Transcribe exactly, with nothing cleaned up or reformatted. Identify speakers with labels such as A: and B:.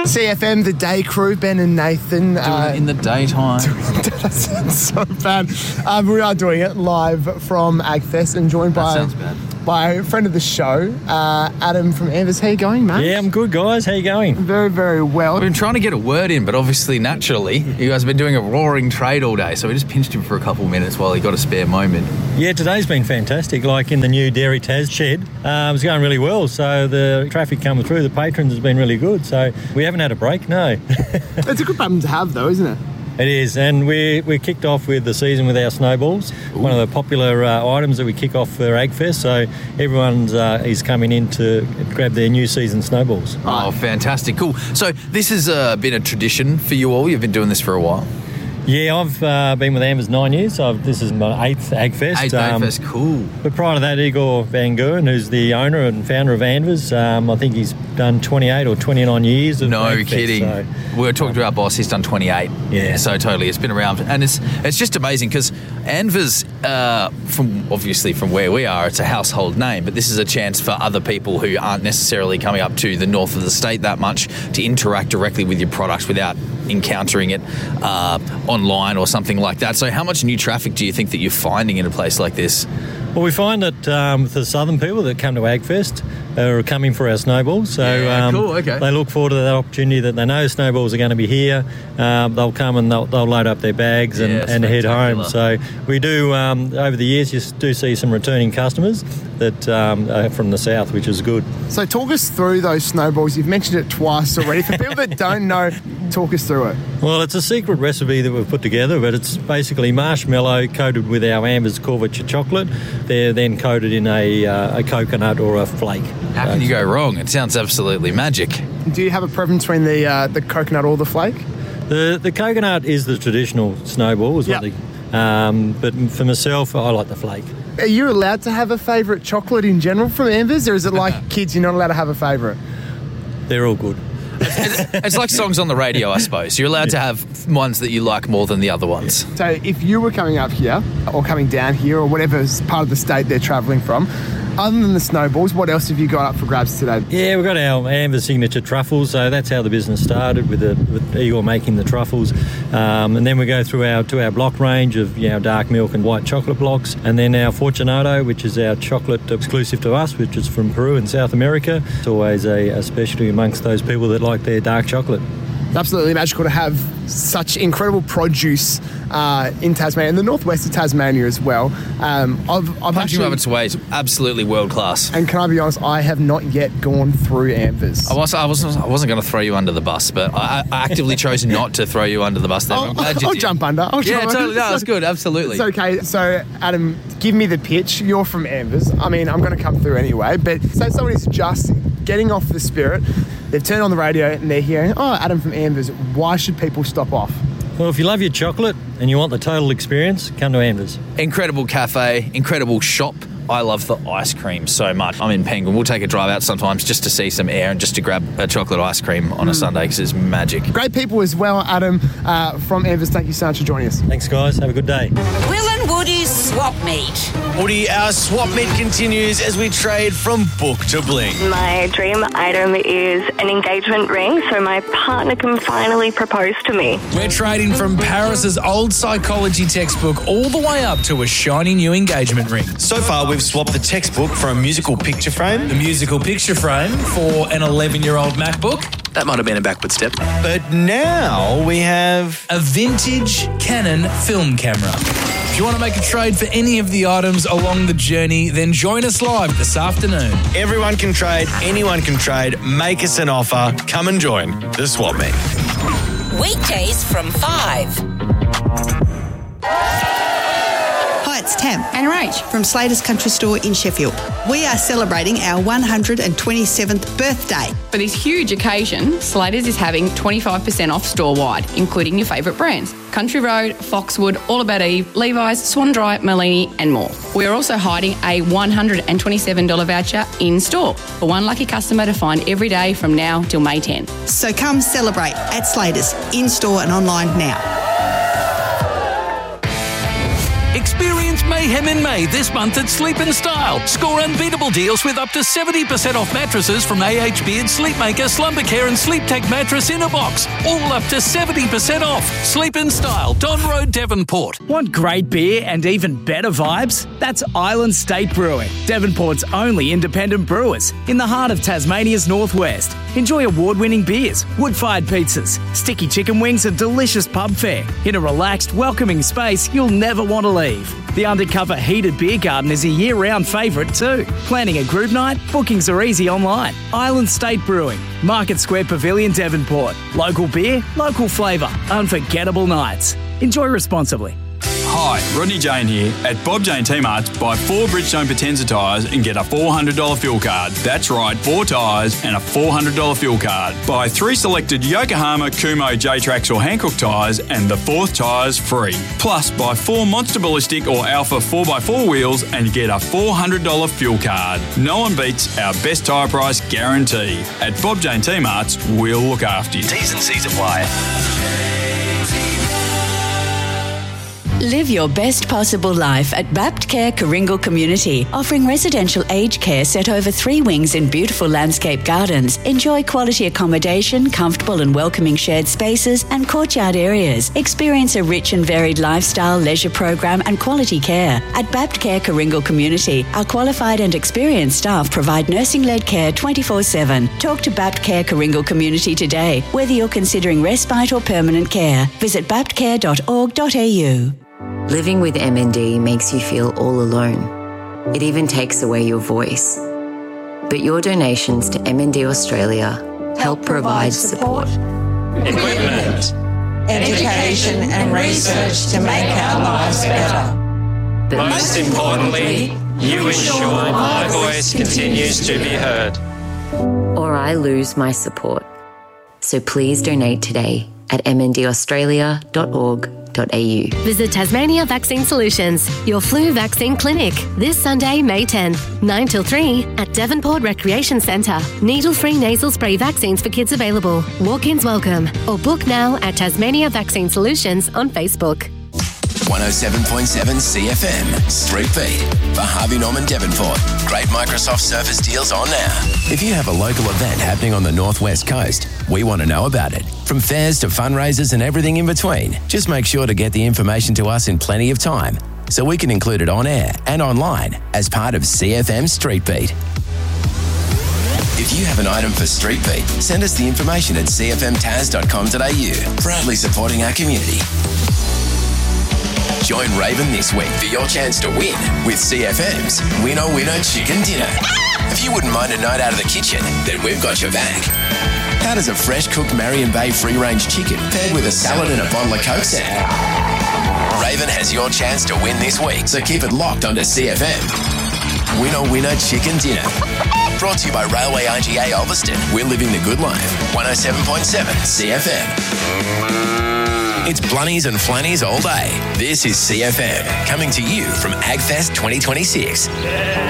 A: C F M, the day crew, Ben and Nathan.
B: Doing uh, it in the daytime.
A: That sounds so bad. Um, we are doing it live from AgFest and joined by...
B: That sounds bad.
A: by a friend of the show, uh, Adam from Anvers. How you going, mate?
C: Yeah, I'm good, guys. How you going?
A: Very, very well.
B: We've been trying to get a word in, but obviously, naturally, you guys have been doing a roaring trade all day, so we just pinched him for a couple of minutes while he got a spare moment.
C: Yeah, today's been fantastic. Like in the new Dairy Tas shed, um, it's going really well. So the traffic coming through, the patrons has been really good. So we haven't had a break, no.
A: It's a good problem to have, though, isn't it?
C: It is, and we we kicked off with the season with our snowballs, Ooh. one of the popular uh, items that we kick off for AgFest. So everyone's uh, is coming in to grab their new season snowballs.
B: Oh, fantastic, cool. So this has uh, been a tradition for you all. You've been doing this for a while.
C: Yeah, I've uh, been with Anvers nine years. So I've, this is my eighth AgFest.
B: Eighth um, AgFest, cool.
C: But prior to that, Igor Van Geuren, who's the owner and founder of Anvers, um, I think he's done twenty-eight or twenty-nine years of
B: No
C: AgFest,
B: kidding.
C: So.
B: We were talking to our boss, he's done twenty-eight.
C: Yeah.
B: So totally, it's been around. And it's it's just amazing because Anvers, uh, from obviously from where we are, it's a household name, but this is a chance for other people who aren't necessarily coming up to the north of the state that much to interact directly with your products without encountering it uh, online or something like that. So how much new traffic do you think that you're finding in a place like this?
C: Well, we find that um, the southern people that come to AgFest are coming for our snowballs. So
B: yeah,
C: um,
B: cool, okay.
C: they look forward to that opportunity that they know snowballs are going to be here. Um, they'll come and they'll, they'll load up their bags and,
B: yeah,
C: and head home. So we do, um, over the years, you do see some returning customers that um, are from the south, which is good.
A: So talk us through those snowballs. You've mentioned it twice already. For people that don't know, talk us through it.
C: Well, it's a secret recipe that we've put together, but it's basically marshmallow coated with our Anvers Corvature chocolate. They're then coated in a, uh, a coconut or a flake.
B: How can you go wrong? It sounds absolutely magic.
A: Do you have a preference between the uh, the coconut or the flake?
C: The the coconut is the traditional snowball, is
A: yep.
C: what the, um, but for myself, I like the flake.
A: Are you allowed to have a favourite chocolate in general from Anvers, or is it like kids, you're not allowed to have a favourite?
C: They're all good.
B: It's, it's like songs on the radio, I suppose. You're allowed to have ones that you like more than the other ones.
A: So if you were coming up here or coming down here or whatever part of the state they're travelling from, other than the snowballs, what else have you got up for grabs today?
C: Yeah, we've got our Anvers signature truffles, so that's how the business started, with, the, with Igor making the truffles. Um, and then we go through our to our block range of you know, dark milk and white chocolate blocks, and then our Fortunato, which is our chocolate exclusive to us, which is from Peru and South America. It's always a, a specialty amongst those people that like their dark chocolate.
A: It's absolutely magical to have such incredible produce uh, in Tasmania and the northwest of Tasmania as well. Um, I've, I've
B: Punching
A: actually,
B: above its weight, absolutely world class.
A: And can I be honest, I have not yet gone through Anvers.
B: I, was, I wasn't, I wasn't going to throw you under the bus, but I, I actively chose not to throw you under the bus there.
A: I'll,
B: I'm glad you
A: I'll
B: did.
A: jump under. I'll
B: yeah,
A: jump
B: totally.
A: under.
B: No, that's good. Absolutely.
A: It's okay. So, Adam, give me the pitch. You're from Anvers. I mean, I'm going to come through anyway, but say somebody's just getting off the Spirit, they've turned on the radio and they're hearing, oh, Adam from Anvers, why should people stop off?
C: Well, if you love your chocolate and you want the total experience, come to Anvers.
B: Incredible cafe, incredible shop. I love the ice cream so much. I'm in Penguin. We'll take a drive out sometimes just to see some air and just to grab a chocolate ice cream on a mm. Sunday because it's magic.
A: Great people as well, Adam, uh, from Anvers. Thank you so much for joining us.
C: Thanks, guys. Have a good day.
D: Will and Woody's Swap Meet.
E: Woody, our swap meet continues as we trade from book to bling.
F: My dream item is an engagement ring so my partner can finally propose to me.
E: We're trading from Paris's old psychology textbook all the way up to a shiny new engagement ring.
G: So far, we've swapped the textbook for a musical picture frame.
E: The musical picture frame for an eleven-year-old MacBook.
H: That might have been a backward step.
G: But now we have
E: a vintage Canon film camera. If you want to make a trade for any of the items along the journey, then join us live this afternoon.
G: Everyone can trade, anyone can trade. Make us an offer. Come and join the Swap Meet.
D: Weekdays from five.
I: Hi, it's Tam and Rach from Slater's Country Store in Sheffield. We are celebrating our one hundred twenty-seventh birthday.
J: For this huge occasion, Slater's is having twenty-five percent off store-wide, including your favourite brands. Country Road, Foxwood, All About Eve, Levi's, Swan Dry, Merlini and more. We are also hiding a one hundred twenty-seven dollars voucher in-store for one lucky customer to find every day from now till May tenth.
I: So come celebrate at Slater's, in-store and online now.
E: Experience
H: mayhem in May this month at Sleep and Style. Score unbeatable deals with up to seventy percent off mattresses from A H Beard, Sleepmaker, Slumbercare and Sleep Tech mattress in a box. All up to seventy percent off. Sleep and Style, Don Road, Devonport.
K: Want great beer and even better vibes? That's Island State Brewing, Devonport's only independent brewers in the heart of Tasmania's northwest. Enjoy award-winning beers, wood-fired pizzas, sticky chicken wings and delicious pub fare in a relaxed, welcoming space you'll never want to leave. The undercover heated beer garden is a year-round favourite too. Planning a group night? Bookings are easy online. Island State Brewing, Market Square Pavilion, Devonport. Local beer, local flavour, unforgettable nights. Enjoy responsibly.
L: Hi, Rodney Jane here. At Bob Jane T-Marts, buy four Bridgestone Potenza tyres and get a four hundred dollars fuel card. That's right, four tyres and a four hundred dollars fuel card. Buy three selected Yokohama, Kumo, J-Trax or Hankook tyres and the fourth tyre's free. Plus, buy four Monster Ballistic or Alpha four by four wheels and get a four hundred dollars fuel card. No one beats our best tyre price guarantee. At Bob Jane T-Marts, we'll look after you.
G: T's and C's apply.
M: Live your best possible life at Baptcare Coringal Community, offering residential aged care set over three wings in beautiful landscape gardens. Enjoy quality accommodation, comfortable and welcoming shared spaces and courtyard areas. Experience a rich and varied lifestyle, leisure program and quality care. At Baptcare Coringal Community, our qualified and experienced staff provide nursing-led care twenty-four seven. Talk to Baptcare Coringal Community today, whether you're considering respite or permanent care. Visit baptcare dot org dot a u.
N: Living with M N D makes you feel all alone. It even takes away your voice. But your donations to M N D Australia help provide support,
O: equipment, education and research to make our lives better.
N: But
O: most importantly, you ensure my voice continues to be heard.
N: Or I lose my support. So please donate today at m n d australia dot org dot a u.
P: Visit Tasmania Vaccine Solutions, your flu vaccine clinic, this Sunday, May tenth, nine till three at Devonport Recreation Centre. Needle-free nasal spray vaccines for kids available. Walk-ins welcome. Or book now at Tasmania Vaccine Solutions on Facebook.
Q: one oh seven point seven C F M, Street Beat, for Harvey Norman Devonport. Great Microsoft Surface deals on now. If you have a local event happening on the Northwest Coast, we want to know about it. From fairs to fundraisers and everything in between, just make sure to get the information to us in plenty of time so we can include it on air and online as part of C F M Street Beat. If you have an item for Street Beat, send us the information at c f m tas dot com dot a u, proudly supporting our community. Join Raven this week for your chance to win with C F M's Winner Winner Chicken Dinner. If you wouldn't mind a night out of the kitchen, then we've got your back. How does a fresh cooked Marion Bay free-range chicken paired with a salad and a bottle of Coke sound? Raven has your chance to win this week, so keep it locked onto C F M. Winner Winner Chicken Dinner. Brought to you by Railway I G A Ulverston. We're living the good life. one oh seven point seven C F M. It's Blunnies and Flannies all day. This is C F M, coming to you from AgFest twenty twenty-six.